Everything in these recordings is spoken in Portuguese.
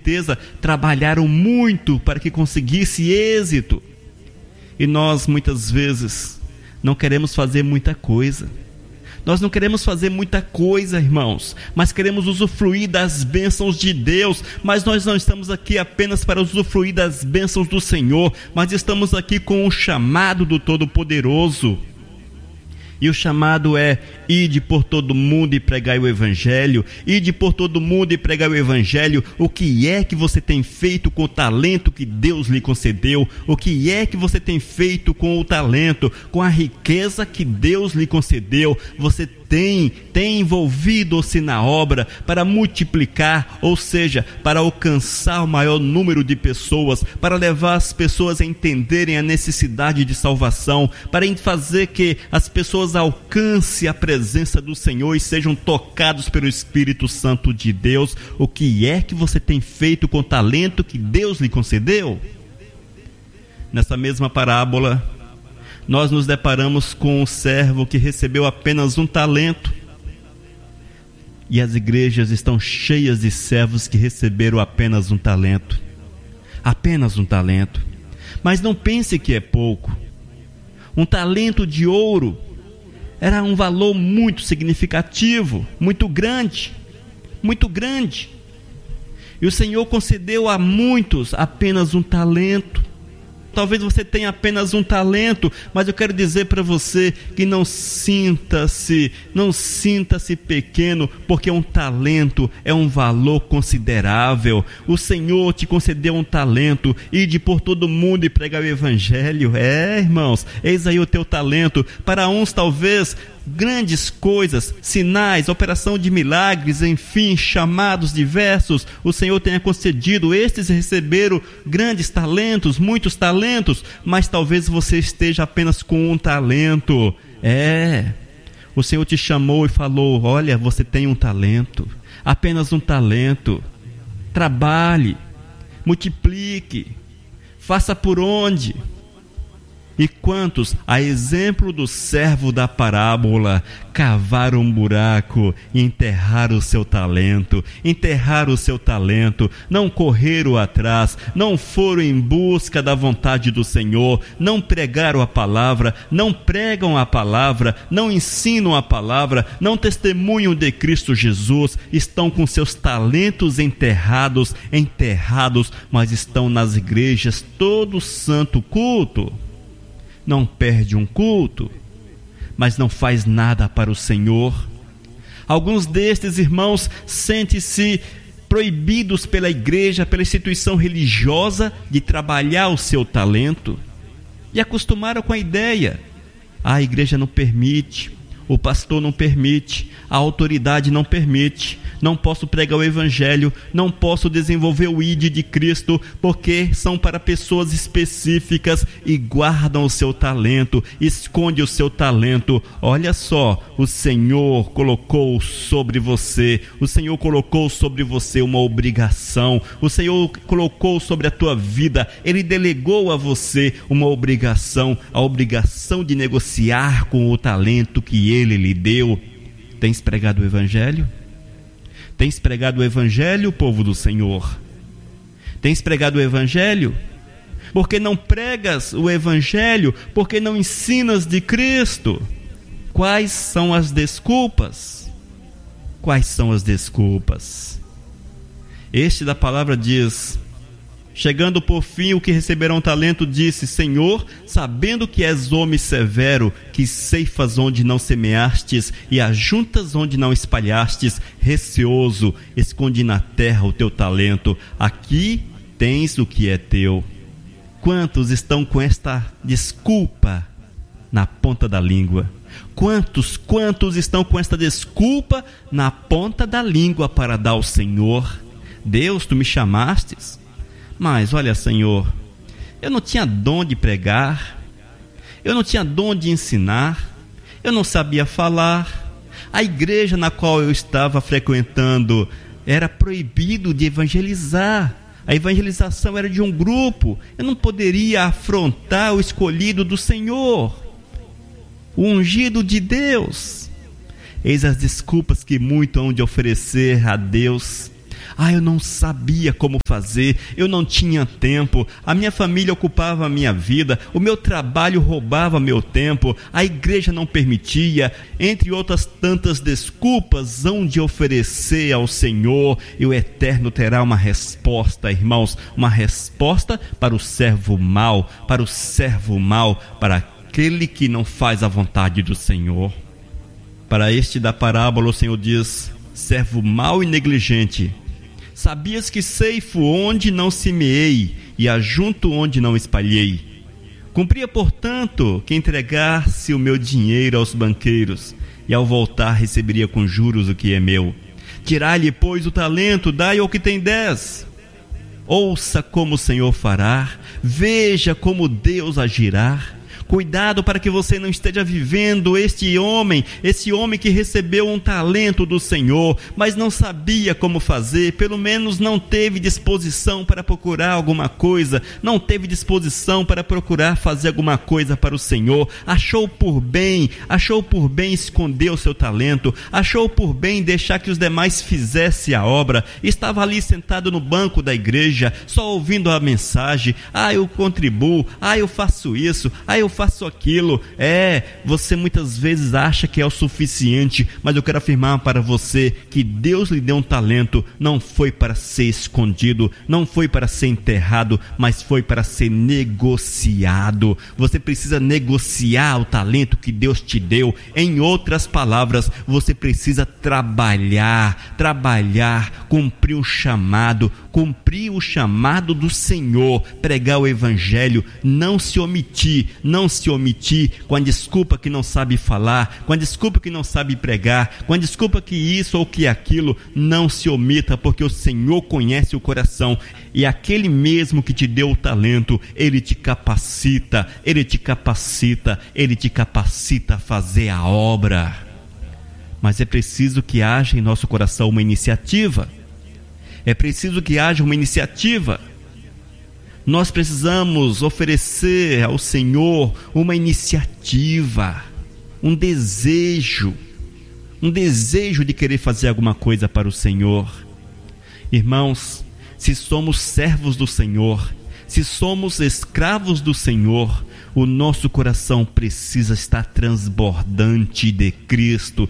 certeza trabalharam muito para que conseguisse êxito. E nós muitas vezes não queremos fazer muita coisa. Nós não queremos fazer muita coisa, irmãos, mas queremos usufruir das bênçãos de Deus. Mas nós não estamos aqui apenas para usufruir das bênçãos do Senhor, mas estamos aqui com o chamado do Todo-Poderoso. E o chamado é: ide por todo mundo e pregai o Evangelho. Ide por todo mundo e pregai o Evangelho. O que é que você tem feito com o talento que Deus lhe concedeu? O que é que você tem feito com o talento, com a riqueza que Deus lhe concedeu? Você tem envolvido-se na obra para multiplicar, ou seja, para alcançar o maior número de pessoas, para levar as pessoas a entenderem a necessidade de salvação, para fazer que as pessoas alcancem a presença do Senhor e sejam tocados pelo Espírito Santo de Deus. O que é que você tem feito com o talento que Deus lhe concedeu? Nessa mesma parábola, nós nos deparamos com um servo que recebeu apenas um talento. E as igrejas estão cheias de servos que receberam apenas um talento. Apenas um talento. Mas não pense que é pouco. Um talento de ouro era um valor muito significativo, muito grande, muito grande. E o Senhor concedeu a muitos apenas um talento. Talvez você tenha apenas um talento, mas eu quero dizer para você que não sinta-se pequeno, porque um talento é um valor considerável. O Senhor te concedeu um talento, ide por todo mundo e pregar o Evangelho. Irmãos, eis aí o teu talento. Para uns talvez grandes coisas, sinais, operação de milagres, enfim, chamados diversos, o Senhor tenha concedido. Estes receberam grandes talentos, muitos talentos, mas talvez você esteja apenas com um talento. O Senhor te chamou e falou: olha, você tem um talento, apenas um talento. Trabalhe, multiplique, faça por onde. E quantos, a exemplo do servo da parábola, cavaram um buraco e enterraram o seu talento, não correram atrás, não foram em busca da vontade do Senhor, não pregaram a palavra, não pregam a palavra, não ensinam a palavra, não testemunham de Cristo Jesus, estão com seus talentos enterrados, mas estão nas igrejas todo santo culto. Não perde um culto, mas não faz nada para o Senhor. Alguns destes irmãos sentem-se proibidos pela igreja, pela instituição religiosa, de trabalhar o seu talento, e acostumaram com a ideia: a igreja não permite, o pastor não permite, a autoridade não permite, não posso pregar o Evangelho, não posso desenvolver o ID de Cristo, porque são para pessoas específicas, e guardam o seu talento, esconde o seu talento. Olha só, o Senhor colocou sobre você uma obrigação, o Senhor colocou sobre a tua vida, Ele delegou a você uma obrigação, a obrigação de negociar com o talento que Ele lhe deu. Tens pregado o Evangelho? Tens pregado o Evangelho, povo do Senhor? Tens pregado o Evangelho? Porque não pregas o Evangelho, porque não ensinas de Cristo. Quais são as desculpas? Este da palavra diz: chegando por fim, o que receberá um talento disse: Senhor, sabendo que és homem severo, que ceifas onde não semeastes e ajuntas onde não espalhastes, receoso, esconde na terra o teu talento. Aqui tens o que é teu. Quantos estão com esta desculpa na ponta da língua? Quantos estão com esta desculpa na ponta da língua para dar ao Senhor? Deus, tu me chamastes, mas olha, Senhor, eu não tinha dom de pregar, eu não tinha dom de ensinar, eu não sabia falar. A igreja na qual eu estava frequentando era proibido de evangelizar. A evangelização era de um grupo. Eu não poderia afrontar o escolhido do Senhor, o ungido de Deus. Eis as desculpas que muito hão de oferecer a Deus. eu não sabia como fazer, eu não tinha tempo, a minha família ocupava a minha vida, o meu trabalho roubava meu tempo, a igreja não permitia, entre outras tantas desculpas, hão de oferecer ao Senhor, e o Eterno terá uma resposta, irmãos, uma resposta para o servo mau, para aquele que não faz a vontade do Senhor. Para este da parábola o Senhor diz: servo mau e negligente, sabias que ceifo onde não semeei e ajunto onde não espalhei? Cumpria, portanto, que entregasse o meu dinheiro aos banqueiros, e ao voltar receberia com juros o que é meu. Tirai-lhe, pois, o talento, dai ao que tem 10. Ouça como o Senhor fará, veja como Deus agirá. Cuidado para que você não esteja vivendo esse homem que recebeu um talento do Senhor, mas não sabia como fazer, pelo menos não teve disposição para procurar alguma coisa, não teve disposição para procurar fazer alguma coisa para o Senhor, achou por bem esconder o seu talento, achou por bem deixar que os demais fizessem a obra, estava ali sentado no banco da igreja, só ouvindo a mensagem: eu contribuo, eu faço isso, eu faço aquilo. Você muitas vezes acha que é o suficiente, mas eu quero afirmar para você que Deus lhe deu um talento, não foi para ser escondido, não foi para ser enterrado, mas foi para ser negociado. Você precisa negociar o talento que Deus te deu. Em outras palavras, você precisa trabalhar, cumprir o chamado do Senhor, pregar o evangelho, não se omitir com a desculpa que não sabe falar, com a desculpa que não sabe pregar, com a desculpa que isso ou que aquilo. Não se omita, porque o Senhor conhece o coração, e aquele mesmo que te deu o talento, Ele te capacita a fazer a obra. Mas é preciso que haja em nosso coração uma iniciativa. Nós precisamos oferecer ao Senhor uma iniciativa, um desejo de querer fazer alguma coisa para o Senhor. Irmãos, se somos servos do Senhor, se somos escravos do Senhor, o nosso coração precisa estar transbordante de Cristo,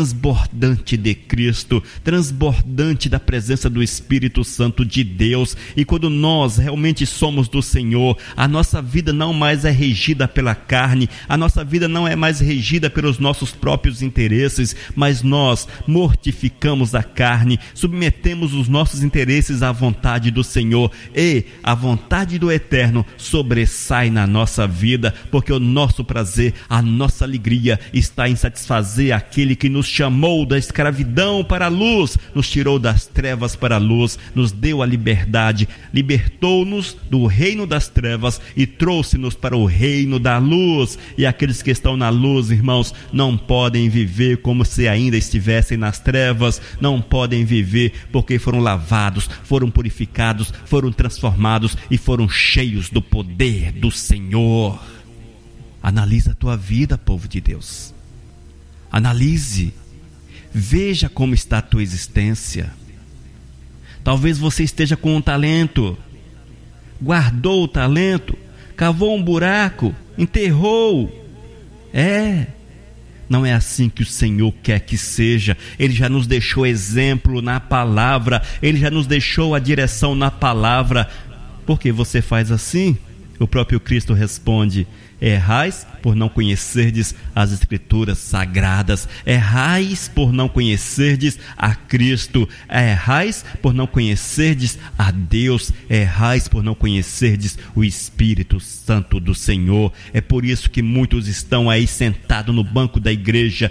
transbordante da presença do Espírito Santo de Deus. E quando nós realmente somos do Senhor, a nossa vida não mais é regida pela carne, a nossa vida não é mais regida pelos nossos próprios interesses, mas nós mortificamos a carne, submetemos os nossos interesses à vontade do Senhor, e a vontade do Eterno sobressai na nossa vida, porque o nosso prazer, a nossa alegria está em satisfazer aquele que nos chamou da escravidão para a luz, nos tirou das trevas para a luz, nos deu a liberdade, libertou-nos do reino das trevas e trouxe-nos para o reino da luz. E aqueles que estão na luz, irmãos, não podem viver como se ainda estivessem nas trevas, não podem viver porque foram lavados, foram purificados, foram transformados e foram cheios do poder do Senhor. Analisa a tua vida, povo de Deus. Analise. Veja como está a tua existência. Talvez você esteja com um talento, guardou o talento, cavou um buraco, enterrou. Não é assim que o Senhor quer que seja. Ele já nos deixou exemplo na palavra, Ele já nos deixou a direção na palavra. Por que você faz assim? O próprio Cristo responde: errais por não conhecerdes as Escrituras sagradas, errais por não conhecerdes a Cristo, errais por não conhecerdes a Deus, errais por não conhecerdes o Espírito Santo do Senhor. É por isso que muitos estão aí sentados no banco da igreja,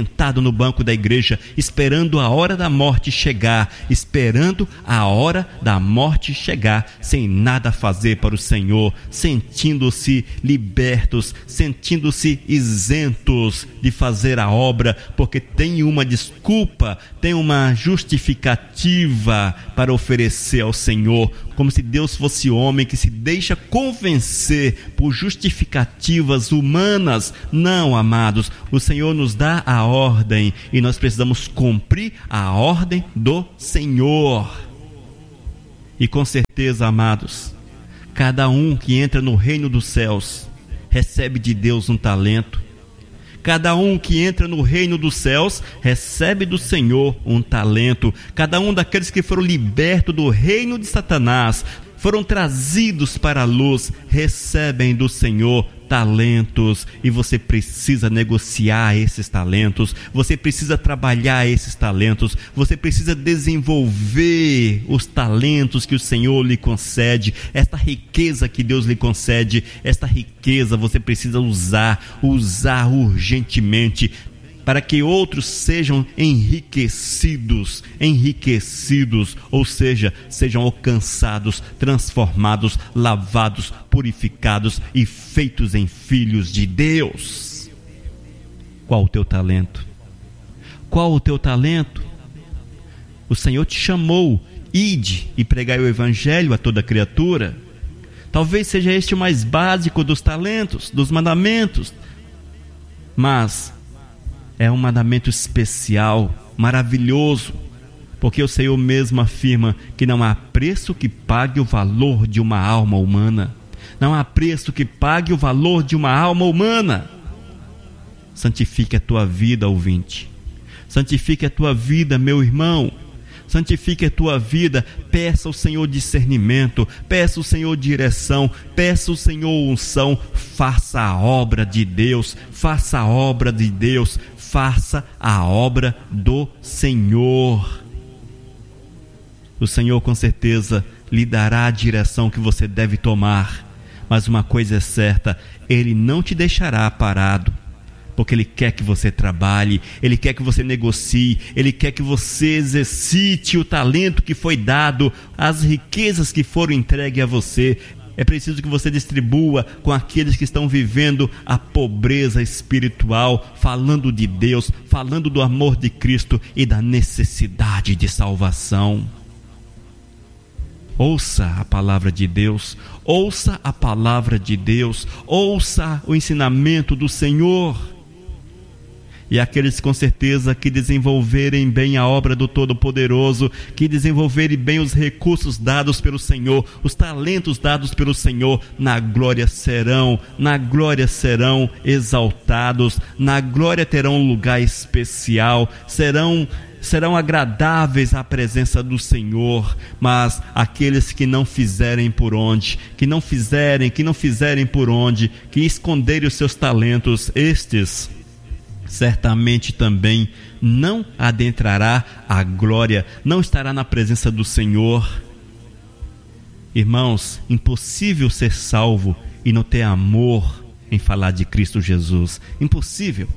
esperando a hora da morte chegar, sem nada fazer para o Senhor, sentindo-se libertos, sentindo-se isentos de fazer a obra, porque tem uma desculpa, tem uma justificativa para oferecer ao Senhor, como se Deus fosse homem que se deixa convencer por justificativas humanas. Não, amados, o Senhor nos dá a ordem e nós precisamos cumprir a ordem do Senhor. E com certeza, amados, cada um que entra no reino dos céus recebe de Deus um talento. Cada um que entra no reino dos céus recebe do Senhor um talento. Cada um daqueles que foram libertos do reino de Satanás, foram trazidos para a luz, recebem do Senhor talentos. E você precisa negociar esses talentos, você precisa trabalhar esses talentos, você precisa desenvolver os talentos que o Senhor lhe concede. Esta riqueza que Deus lhe concede, esta riqueza você precisa usar urgentemente, para que outros sejam enriquecidos, ou seja, sejam alcançados, transformados, lavados, purificados e feitos em filhos de Deus. Qual o teu talento? Qual o teu talento? O Senhor te chamou, ide e pregai o evangelho a toda criatura. Talvez seja este o mais básico dos talentos, dos mandamentos, mas é um mandamento especial, maravilhoso, porque o Senhor mesmo afirma que não há preço que pague o valor de uma alma humana. Não há preço que pague o valor de uma alma humana. Santifique a tua vida, ouvinte. Santifique a tua vida, meu irmão. Santifique a tua vida. Peça ao Senhor discernimento, peça ao Senhor direção, peça ao Senhor unção. Faça a obra de Deus, faça a obra de Deus, faça a obra do Senhor. O Senhor com certeza lhe dará a direção que você deve tomar, mas uma coisa é certa, Ele não te deixará parado, porque Ele quer que você trabalhe, Ele quer que você negocie, Ele quer que você exercite o talento que foi dado, as riquezas que foram entregues a você. É preciso que você distribua com aqueles que estão vivendo a pobreza espiritual, falando de Deus, falando do amor de Cristo e da necessidade de salvação. Ouça a palavra de Deus, ouça a palavra de Deus, ouça o ensinamento do Senhor. E aqueles com certeza que desenvolverem bem a obra do Todo-Poderoso, que desenvolverem bem os recursos dados pelo Senhor, os talentos dados pelo Senhor, na glória serão exaltados, na glória terão um lugar especial, serão agradáveis à presença do Senhor. Mas aqueles que não fizerem por onde, que não fizerem por onde, que esconderem os seus talentos, estes certamente também não adentrará a glória, não estará na presença do Senhor. Irmãos, impossível ser salvo e não ter amor em falar de Cristo Jesus. Impossível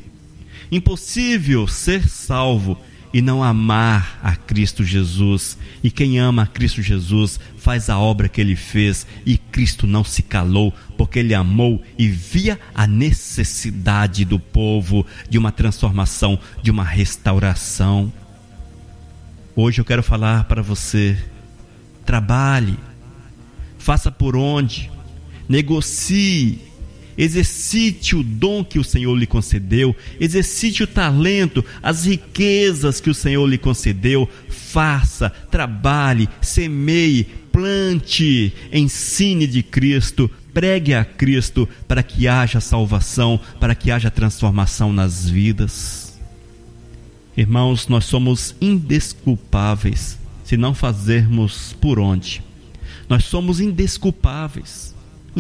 ser salvo e não amar a Cristo Jesus. E quem ama a Cristo Jesus faz a obra que Ele fez, e Cristo não se calou, porque Ele amou e via a necessidade do povo de uma transformação, de uma restauração. Hoje eu quero falar para você: trabalhe, faça por onde, negocie, exercite o dom que o Senhor lhe concedeu, exercite o talento, as riquezas que o Senhor lhe concedeu. Faça, trabalhe, semeie, plante, ensine de Cristo, pregue a Cristo, para que haja salvação, para que haja transformação nas vidas. Irmãos, nós somos indesculpáveis se não fazermos por onde. Nós somos indesculpáveis.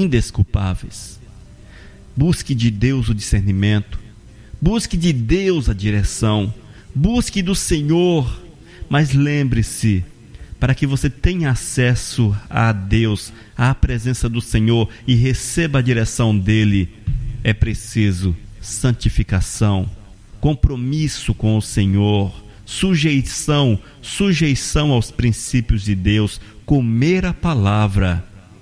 Busque de Deus o discernimento, busque de Deus a direção, busque do Senhor, mas lembre-se, para que você tenha acesso a Deus, à presença do Senhor e receba a direção dEle, é preciso santificação, compromisso com o Senhor, sujeição aos princípios de Deus, comer a palavra,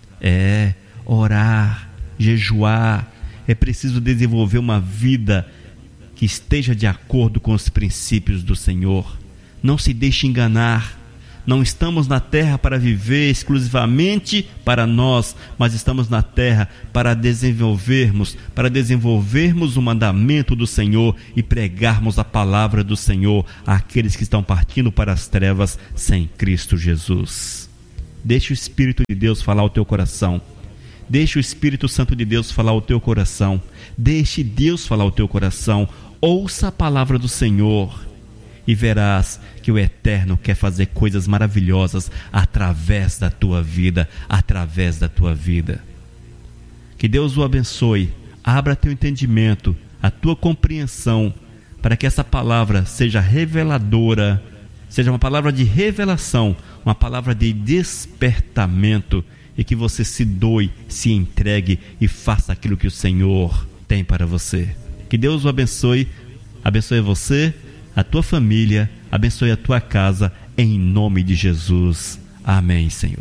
orar, jejuar. É preciso desenvolver uma vida que esteja de acordo com os princípios do Senhor. Não se deixe enganar. Não estamos na terra para viver exclusivamente para nós, mas estamos na terra para desenvolvermos o mandamento do Senhor e pregarmos a palavra do Senhor àqueles que estão partindo para as trevas sem Cristo Jesus. Deixe o Espírito de Deus falar ao teu coração. Deixe o Espírito Santo de Deus falar ao teu coração. Deixe Deus falar ao teu coração. Ouça a palavra do Senhor e verás que o Eterno quer fazer coisas maravilhosas através da tua vida, através da tua vida. Que Deus o abençoe. Abra teu entendimento, a tua compreensão, para que essa palavra seja reveladora, seja uma palavra de revelação, uma palavra de despertamento, e que você se doe, se entregue e faça aquilo que o Senhor tem para você. Que Deus o abençoe, abençoe você, a tua família, abençoe a tua casa, em nome de Jesus. Amém, Senhor.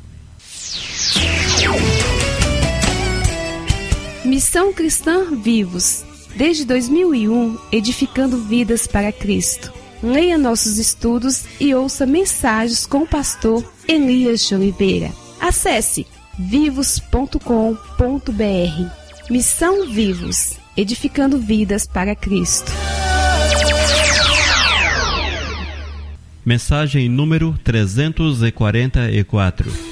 Missão Cristã Vivos, desde 2001, edificando vidas para Cristo. Leia nossos estudos e ouça mensagens com o pastor Elias de Oliveira. Acesse vivos.com.br. Missão Vivos, edificando vidas para Cristo. Mensagem número 344.